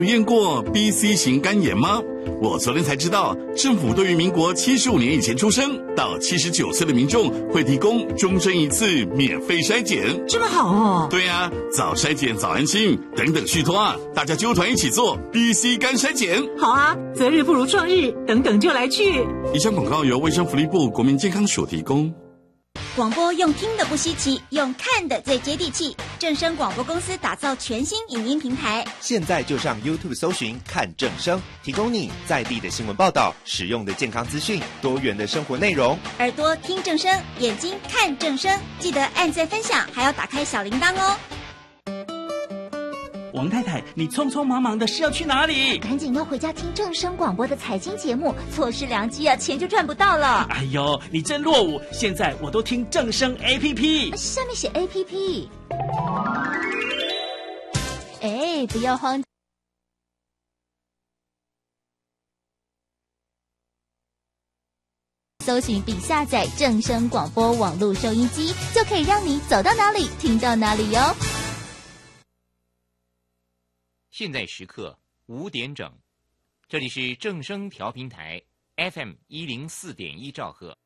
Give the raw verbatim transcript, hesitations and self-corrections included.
有验过 B C 型肝炎吗？我昨天才知道，政府对于民国七十五年以前出生到七十九岁的民众，会提供终身一次免费筛检。 这么好哦？ 对啊，早筛检早安心，等等续托啊，大家纠团一起做 B C 肝筛检。 好啊，择日不如撞日，等等就来去。 以上广告由卫生福利部国民健康署提供。 广播用听的不稀奇，用看的最接地气。正声广播公司打造全新影音平台， 现在就上 YouTube 搜寻看正声，提供你在地的新闻报道、实用的健康资讯、多元的生活内容。 耳朵听正声，眼睛看正声，记得按赞分享，还要打开小铃铛哦。 王太太，你匆匆忙忙的是要去哪里？ 赶紧要回家听正声广播的财经节目，错失良机啊，钱就赚不到了。 哎呦，你真落伍！现在我都听正声 A P P， 下面写 A P P。哎，不要慌。搜寻并下载正声广播网络收音机，就可以让你走到哪里听到哪里哟。 现在时刻五点整，这里是正声调频台 F M 一零四点一兆赫。